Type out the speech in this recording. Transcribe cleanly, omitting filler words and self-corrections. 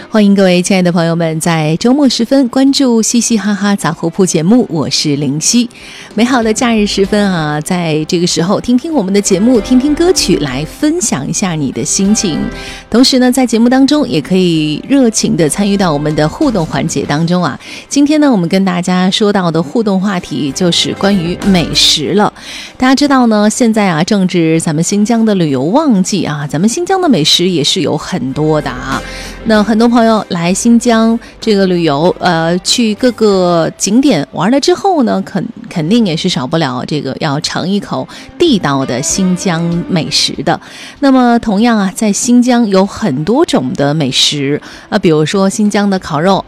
欢迎各位亲爱的朋友们在周末时分关注嘻嘻哈哈杂货铺节目，我是林夕。美好的假日时分啊，在这个时候听听我们的节目，听听歌曲，来分享一下你的心情。同时呢，在节目当中也可以热情的参与到我们的互动环节当中啊。今天呢，我们跟大家说到的互动话题就是关于美食了。大家知道呢，现在啊正值咱们新疆的旅游旺季啊，咱们新疆的美食也是有很多的啊。那很多朋友来新疆这个旅游，去各个景点玩了之后呢，肯定也是少不了这个要尝一口地道的新疆美食的。那么同样啊，在新疆有很多种的美食啊，比如说新疆的烤肉